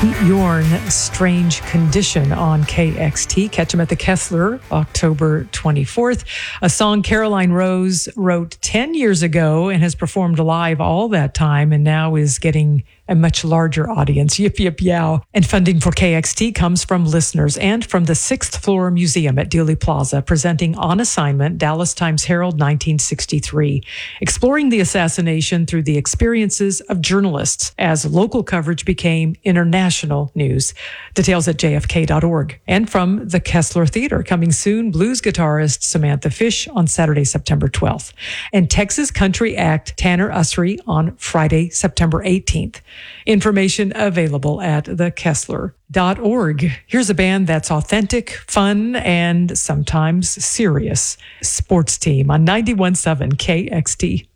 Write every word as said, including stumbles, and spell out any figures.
Pete Yorn, Strange Condition on K X T. Catch him at the Kessler, October twenty-fourth. A song Caroline Rose wrote ten years ago and has performed live all that time and now is getting a much larger audience. Yip, yip, yow. And funding for K X T comes from listeners and from the Sixth Floor Museum at Dealey Plaza, presenting On Assignment, Dallas Times-Herald, nineteen sixty-three, exploring the assassination through the experiences of journalists as local coverage became international news. Details at j f k dot org. And from the Kessler Theater, coming soon, blues guitarist Samantha Fish on Saturday, September twelfth, and Texas country act Tanner Usry on Friday, September eighteenth. Information available at the kessler dot org. Here's a band that's authentic, fun, and sometimes serious. Sports Team on ninety-one point seven K X T.